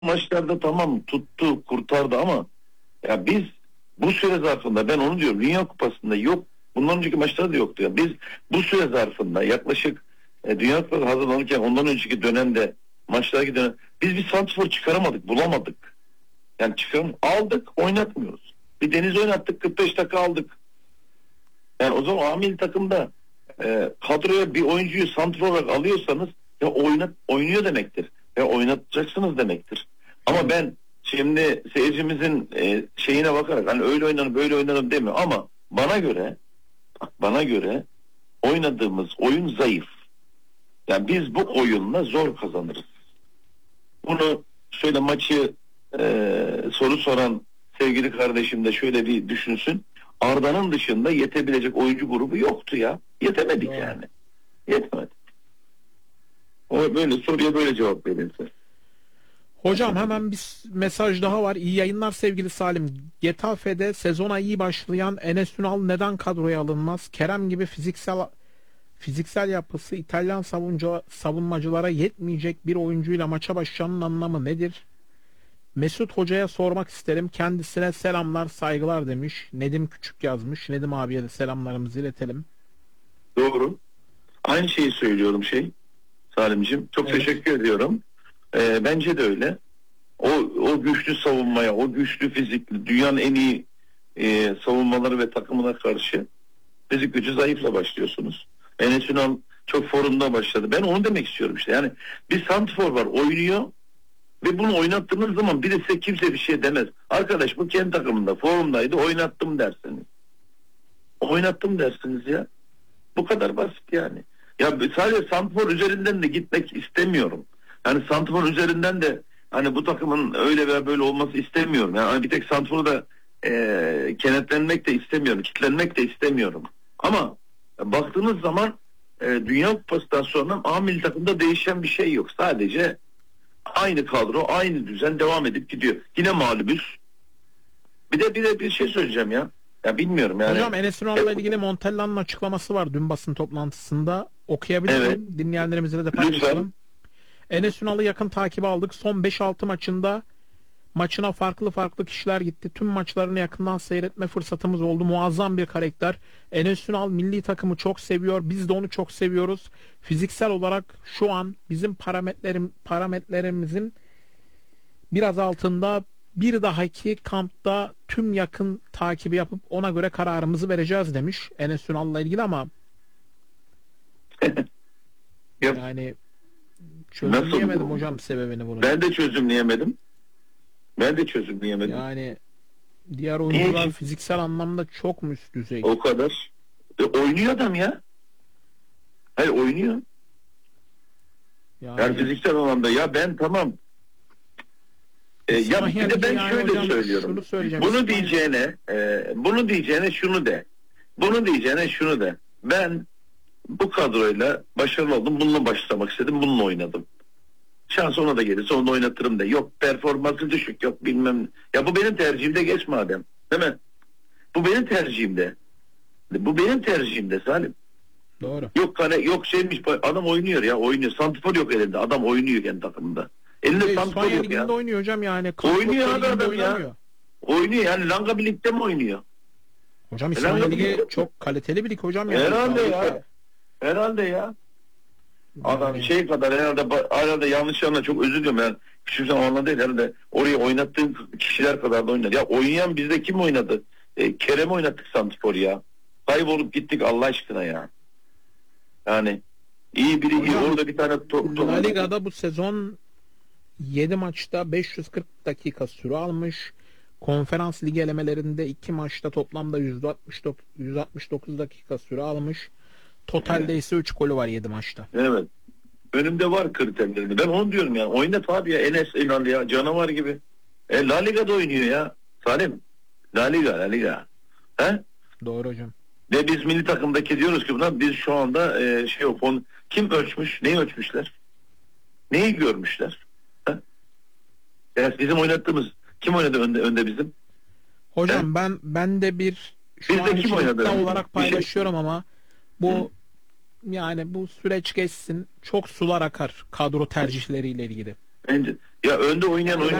maçlarda tamam tuttu, kurtardı ama ya biz bu süre zarfında, ben onu diyorum, Dünya Kupası'nda yok. Bundan önceki maçlarda da yoktu ya. Biz bu süre zarfında yaklaşık Dünya Kupası hazırlanırken ondan önceki dönemde, maçlardaki dönem, biz bir santrfor çıkaramadık, bulamadık. Yani aldık, oynatmıyoruz. Bir Deniz oynattık, 45 dakika aldık. Yani o zaman amil takımda kadroya bir oyuncuyu santrfor olarak alıyorsanız ya oynuyor demektir. Ya oynatacaksınız demektir. Ama ben şimdi seyircimizin şeyine bakarak hani öyle oynanır böyle oynanır demiyor ama bana göre oynadığımız oyun zayıf. Yani biz bu oyunla zor kazanırız. Bunu şöyle maçı soru soran sevgili kardeşim de şöyle bir düşünsün. Arda'nın dışında yetebilecek oyuncu grubu yoktu ya. Yetemedik yani. Yetemedik. O böyle soruya böyle cevap verilse. Hocam hemen bir mesaj daha var. İyi yayınlar sevgili Salim. Getafe'de sezona iyi başlayan Enes Ünal neden kadroya alınmaz? Kerem gibi fiziksel yapısı İtalyan savunmacılara yetmeyecek bir oyuncuyla maça başlamanın anlamı nedir? Mesut Hoca'ya sormak isterim. Kendisine selamlar, saygılar demiş. Nedim Küçük yazmış. Nedim abiye de selamlarımızı iletelim. Doğru. Aynı şeyi söylüyorum Salimciğim. Çok teşekkür ediyorum. Bence de öyle. O güçlü savunmaya, o güçlü fizikli, dünyanın en iyi savunmaları ve takımına karşı fizik gücü zayıfla başlıyorsunuz. Enes Ünal çok formda başladı. Ben onu demek istiyorum işte. Yani bir santrfor var, oynuyor ve bunu oynattığınız zaman bir de size kimse bir şey demez. Arkadaş bu kendi takımında formdaydı, oynattım dersiniz. Oynattım dersiniz ya. Bu kadar basit yani. Ya sadece santrfor üzerinden de gitmek istemiyorum. Yani santrfor üzerinden de hani bu takımın öyle veya böyle olması istemiyorum. Yani hani bir tek santrforu da kenetlenmek de istemiyorum. Kitlenmek de istemiyorum. Ama baktığınız zaman Dünya Kupası'ndan sonra A milli takımda değişen bir şey yok. Sadece aynı kadro, aynı düzen devam edip gidiyor. Yine mağlubuz. Bir şey söyleyeceğim ya. Ya bilmiyorum yani. Hocam Enes Ünal'la ilgili Montella'nın açıklaması var dün basın toplantısında. Okuyabilir miyim? Dinleyenlerimizle de paylaşalım. Lütfen. Enes Ünal'ı yakın takibe aldık. Son 5-6 maçına farklı kişiler gitti. Tüm maçlarını yakından seyretme fırsatımız oldu. Muazzam bir karakter. Enes Ünal milli takımı çok seviyor. Biz de onu çok seviyoruz. Fiziksel olarak şu an bizim parametrerimizin biraz altında. Bir dahaki kampta tüm yakın takibi yapıp ona göre kararımızı vereceğiz demiş Enes Ünal'la ilgili ama yani çözümleyemedim hocam sebebini bunu. Ben de çözümleyemedim. Yani diğer oyuncular fiziksel anlamda çok mu üst düzey? O kadar. Oynuyor adam ya. Hayır oynuyor. Yani fiziksel anlamda ya ben tamam. Ya bir de ben şöyle hocam, söylüyorum. Bunu diyeceğine şunu de. Bunu diyeceğine şunu de. Ben bu kadroyla başarılı oldum. Bununla başlamak istedim. Bununla oynadım. Şans ona da gelirse onu oynatırım de. Yok performansı düşük. Yok bilmem. Ya bu benim tercihimde geç madem. Değil mi? Bu benim tercihimde. Bu benim tercihimde Salim. Doğru. Yok şeymiş. Adam oynuyor ya. Oynuyor. Santrfor yok elinde. Adam oynuyor kendi takımında. Elinde santrfor yok ya. Oynuyor hocam yani. Oynuyor adam ya. Oynuyor yani Langa Birlik'te mi oynuyor? Hocam İspanya Ligi çok kaliteli bir lig hocam. Yani. Herhalde ya. Adam herhalde yanlış anla çok özür diliyorum yani. Küçük zamanla değil herhalde oraya oynattığım kişiler kadar da oynadı. Ya oynayan bizde kim oynadı? Kerem oynattık santrfor ya. Kaybolup gittik Allah aşkına ya. Yani iyi biri iyi orada bir tane La Liga'da bu sezon 7 maçta 540 dakika süre almış. Konferans ligi elemelerinde 2 maçta toplamda 169 dakika süre almış. Totalde ise 3 golü var 7 maçta. Evet. Önümde var kriterlerini. Ben onu diyorum ya. Oynat abi ya. Enes Ünal ya. Canavar gibi. La Liga'da oynuyor ya. Salim. La Liga. He? Doğru hocam. Ve biz milli takımdaki diyoruz ki buna biz şu anda kim ölçmüş? Neyi ölçmüşler? Neyi görmüşler? He? Yani bizim oynattığımız kim oynadı önde bizim? Hocam ben de bir şu an kim oynadı olarak paylaşıyorum ama bu yani bu süreç geçsin çok sular akar kadro tercihleriyle ilgili. Ya önde oynayan